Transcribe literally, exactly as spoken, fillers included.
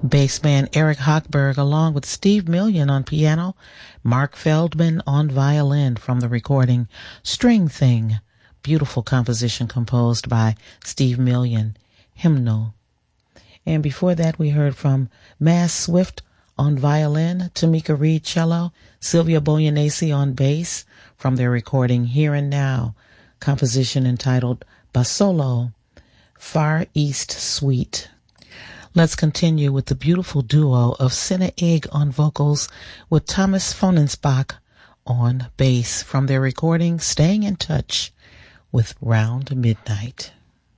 Bassman Eric Hochberg along with Steve Million on piano, Mark Feldman on violin from the recording String Thing, beautiful composition composed by Steve Million, Hymnal. And before that we heard from Mass Swift on violin, Tamika Reed cello, Sylvia Boyanese on bass from their recording Here and Now, composition entitled Basolo, Far East Suite. Let's continue with the beautiful duo of Senna Egg on vocals with Thomas Fonensbach on bass from their recording Staying in Touch with Round Midnight.